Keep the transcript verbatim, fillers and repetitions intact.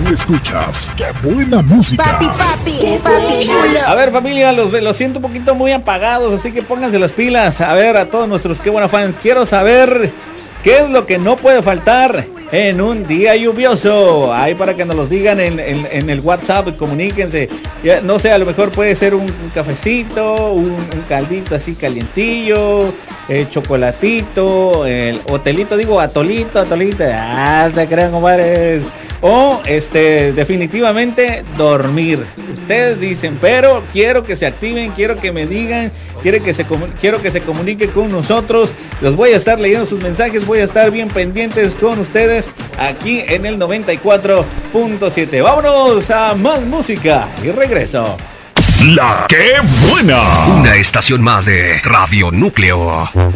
Si escuchas, qué buena música. Papi, papi, papi chulo. A ver, familia, los, los siento un poquito muy apagados, así que pónganse las pilas. A ver, a todos nuestros qué buena fans, quiero saber qué es lo que no puede faltar en un día lluvioso. Ahí para que nos los digan en, en, en el WhatsApp, comuníquense. Ya, no sé, a lo mejor puede ser un, un cafecito, un, un caldito así calientillo, el chocolatito, el hotelito, digo, atolito, atolito. Ah, se crean, compadres. O este, definitivamente dormir. Ustedes dicen, pero quiero que se activen, quiero que me digan, quiero que se quiero que se comuniquen con nosotros. Los voy a estar leyendo sus mensajes, voy a estar bien pendientes con ustedes aquí en el noventa y cuatro punto siete. Vámonos a más música y regreso. La que buena. Una estación más de Radio Núcleo.